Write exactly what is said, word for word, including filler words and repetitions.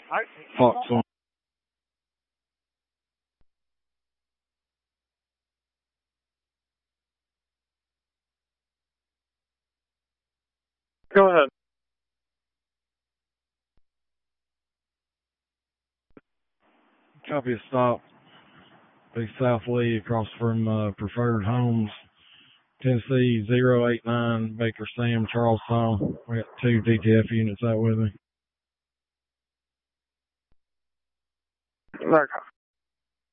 Fox one. Go ahead. Copy of stop. Be South Lee across from uh, Preferred Homes, Tennessee zero eight nine, Baker Sam, Charlestown. We got two D T F units out with me. Okay.